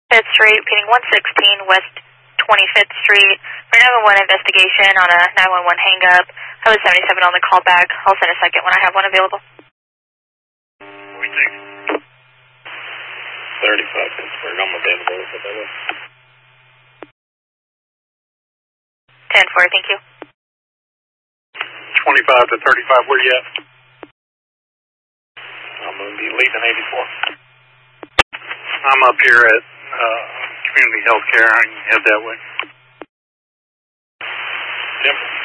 5th Street, repeating 116 West 25th Street. For 911 investigation on a 911 hang-up. I was 77 on the call back. I'll send a second when I have one available. 35 Pittsburgh, I'm available with that one. 10-4, thank you. 25 to 35, where you at? I'm going to be leaving 84. I'm up here at community health care. I can head that way. Temple.